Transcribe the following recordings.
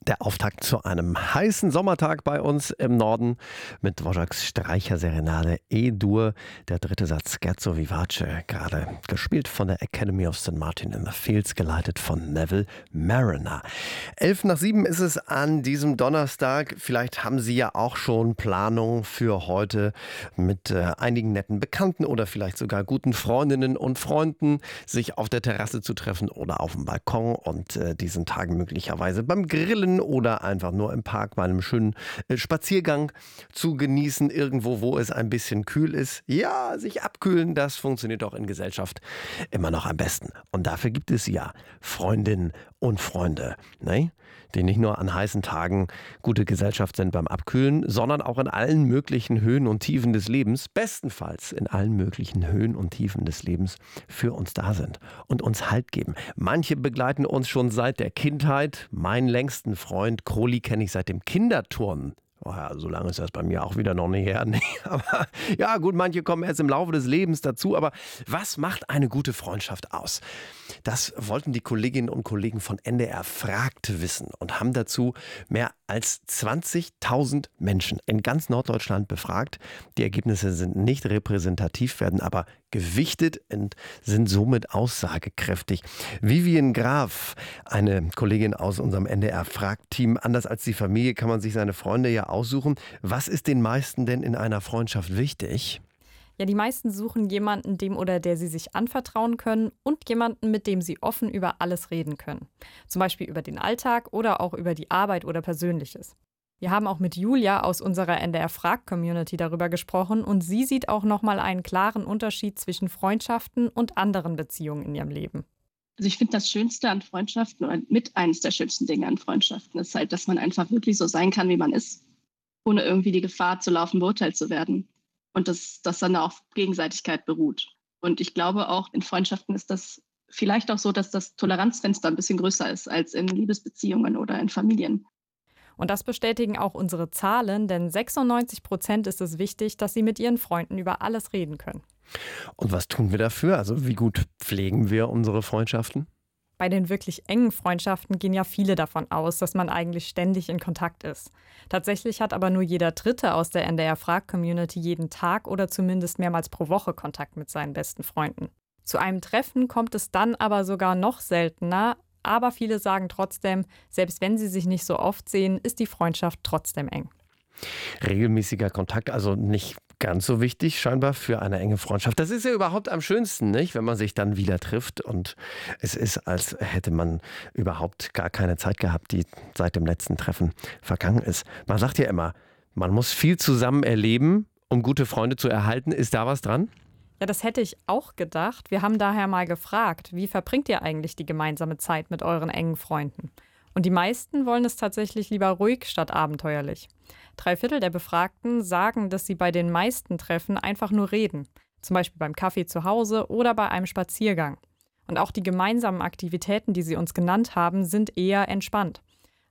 Der Auftakt zu einem heißen Sommertag bei uns im Norden mit Dvořáks Streicherserenade E-Dur. Der dritte Satz Scherzo Vivace, gerade gespielt von der Academy of St. Martin in the Fields, geleitet von Neville Marriner. 6:11 ist es an diesem Donnerstag. Vielleicht haben Sie ja auch schon Planung für heute mit einigen netten Bekannten oder vielleicht sogar guten Freundinnen und Freunden, sich auf der Terrasse zu treffen oder auf dem Balkon und diesen Tagen möglicherweise beim Grillen oder einfach nur im Park bei einem schönen Spaziergang zu genießen, irgendwo, wo es ein bisschen kühl ist. Ja, sich abkühlen, das funktioniert auch in Gesellschaft immer noch am besten. Und dafür gibt es ja Freundinnen und Freunde, ne? Die nicht nur an heißen Tagen gute Gesellschaft sind beim Abkühlen, sondern auch in allen möglichen Höhen und Tiefen des Lebens, bestenfalls in allen möglichen Höhen und Tiefen des Lebens für uns da sind und uns Halt geben. Manche begleiten uns schon seit der Kindheit. Meinen längsten Freund Kroli kenne ich seit dem Kinderturnen. Oh ja, so lange ist das bei mir auch wieder noch nicht her. Nee, aber ja gut, manche kommen erst im Laufe des Lebens dazu. Aber was macht eine gute Freundschaft aus? Das wollten die Kolleginnen und Kollegen von NDR fragt wissen und haben dazu mehr als 20.000 Menschen in ganz Norddeutschland befragt. Die Ergebnisse sind nicht repräsentativ, werden aber gewichtet und sind somit aussagekräftig. Vivian Graf, eine Kollegin aus unserem NDR-Frag-Team, anders als die Familie kann man sich seine Freunde ja aussuchen. Was ist den meisten denn in einer Freundschaft wichtig? Ja, die meisten suchen jemanden, dem oder der sie sich anvertrauen können und jemanden, mit dem sie offen über alles reden können. Zum Beispiel über den Alltag oder auch über die Arbeit oder Persönliches. Wir haben auch mit Julia aus unserer NDR-Frag-Community darüber gesprochen und sie sieht auch nochmal einen klaren Unterschied zwischen Freundschaften und anderen Beziehungen in ihrem Leben. Also ich finde, das Schönste an Freundschaften oder mit eines der schönsten Dinge an Freundschaften ist halt, dass man einfach wirklich so sein kann, wie man ist, ohne irgendwie die Gefahr zu laufen, beurteilt zu werden. Und dass dann auf Gegenseitigkeit beruht. Und ich glaube auch, in Freundschaften ist das vielleicht auch so, dass das Toleranzfenster ein bisschen größer ist als in Liebesbeziehungen oder in Familien. Und das bestätigen auch unsere Zahlen, denn 96% ist es wichtig, dass sie mit ihren Freunden über alles reden können. Und was tun wir dafür? Also wie gut pflegen wir unsere Freundschaften? Bei den wirklich engen Freundschaften gehen ja viele davon aus, dass man eigentlich ständig in Kontakt ist. Tatsächlich hat aber nur jeder Dritte aus der NDR-Frag-Community jeden Tag oder zumindest mehrmals pro Woche Kontakt mit seinen besten Freunden. Zu einem Treffen kommt es dann aber sogar noch seltener, aber viele sagen trotzdem, selbst wenn sie sich nicht so oft sehen, ist die Freundschaft trotzdem eng. Regelmäßiger Kontakt, also nicht ganz so wichtig scheinbar für eine enge Freundschaft. Das ist ja überhaupt am schönsten, nicht? Wenn man sich dann wieder trifft und es ist, als hätte man überhaupt gar keine Zeit gehabt, die seit dem letzten Treffen vergangen ist. Man sagt ja immer, man muss viel zusammen erleben, um gute Freunde zu erhalten. Ist da was dran? Ja, das hätte ich auch gedacht. Wir haben daher mal gefragt, wie verbringt ihr eigentlich die gemeinsame Zeit mit euren engen Freunden? Und die meisten wollen es tatsächlich lieber ruhig statt abenteuerlich. 3/4 der Befragten sagen, dass sie bei den meisten Treffen einfach nur reden. Zum Beispiel beim Kaffee zu Hause oder bei einem Spaziergang. Und auch die gemeinsamen Aktivitäten, die sie uns genannt haben, sind eher entspannt.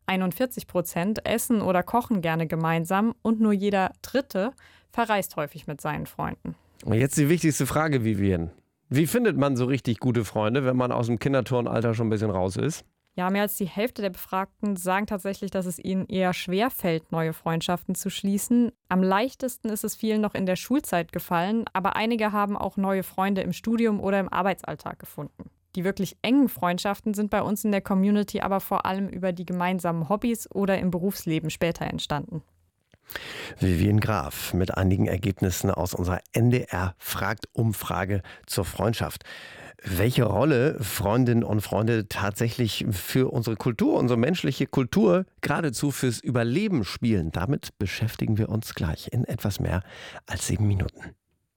41% essen oder kochen gerne gemeinsam und nur jeder Dritte verreist häufig mit seinen Freunden. Und jetzt die wichtigste Frage, Vivian. Wie findet man so richtig gute Freunde, wenn man aus dem Kinderturnalter schon ein bisschen raus ist? Ja, mehr als die Hälfte der Befragten sagen tatsächlich, dass es ihnen eher schwer fällt, neue Freundschaften zu schließen. Am leichtesten ist es vielen noch in der Schulzeit gefallen, aber einige haben auch neue Freunde im Studium oder im Arbeitsalltag gefunden. Die wirklich engen Freundschaften sind bei uns in der Community aber vor allem über die gemeinsamen Hobbys oder im Berufsleben später entstanden. Vivian Graf mit einigen Ergebnissen aus unserer NDR-Fragt-Umfrage zur Freundschaft. Welche Rolle Freundinnen und Freunde tatsächlich für unsere Kultur, unsere menschliche Kultur, geradezu fürs Überleben spielen, damit beschäftigen wir uns gleich in etwas mehr als 7 Minuten.